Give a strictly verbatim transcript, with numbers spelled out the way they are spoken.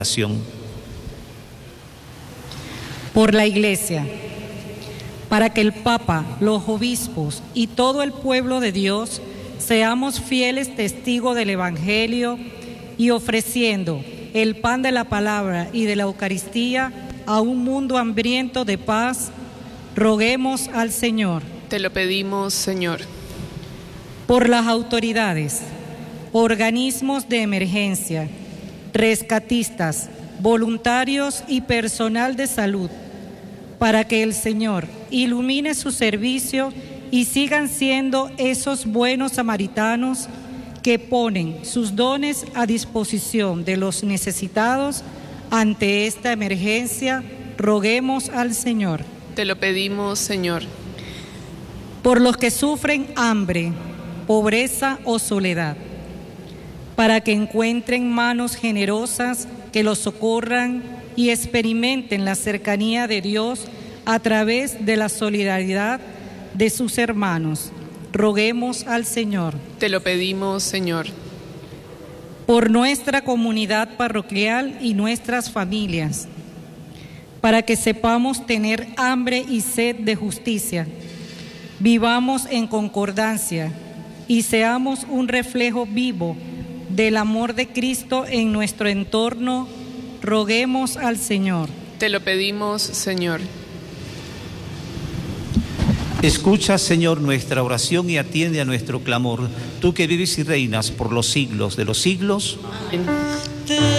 Por la Iglesia, para que el Papa, los obispos y todo el pueblo de Dios seamos fieles testigos del Evangelio y ofreciendo el pan de la palabra y de la Eucaristía a un mundo hambriento de paz, roguemos al Señor. Te lo pedimos, Señor. Por las autoridades, organismos de emergencia, rescatistas, voluntarios y personal de salud, para que el Señor ilumine su servicio y sigan siendo esos buenos samaritanos que ponen sus dones a disposición de los necesitados ante esta emergencia, roguemos al Señor. Te lo pedimos, Señor. Por los que sufren hambre, pobreza o soledad, para que encuentren manos generosas que los socorran y experimenten la cercanía de Dios a través de la solidaridad de sus hermanos. Roguemos al Señor. Te lo pedimos, Señor. Por nuestra comunidad parroquial y nuestras familias, para que sepamos tener hambre y sed de justicia, vivamos en concordancia y seamos un reflejo vivo del amor de Cristo en nuestro entorno, roguemos al Señor. Te lo pedimos, Señor. Escucha, Señor, nuestra oración y atiende a nuestro clamor, tú que vives y reinas por los siglos de los siglos. Amén.